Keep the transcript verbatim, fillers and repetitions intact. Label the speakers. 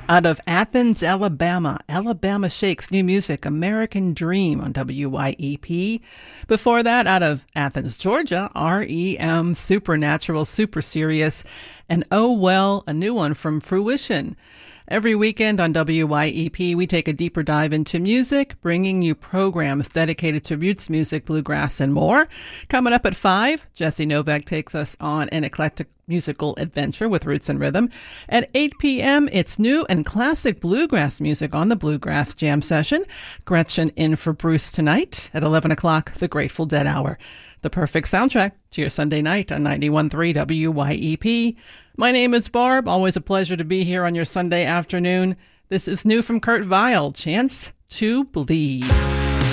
Speaker 1: Out of Athens, Alabama, Alabama Shakes new music, American Dream on W Y E P. Before that, out of Athens, Georgia, R E M, Supernatural, Super Serious, and Oh Well, a new one from Fruition. Every weekend on W Y E P, we take a deeper dive into music, bringing you programs dedicated to roots music, bluegrass, and more. Coming up at five, Jesse Novak takes us on an eclectic musical adventure with Roots and Rhythm. At eight p.m., it's new and classic bluegrass music on the Bluegrass Jam Session. Gretchen in for Bruce tonight. At eleven o'clock, the Grateful Dead Hour. The perfect soundtrack to your Sunday night on ninety-one point three W Y E P. My name is Barb. Always a pleasure to be here on your Sunday afternoon. This is new from Kurt Vile, Chance to Bleed.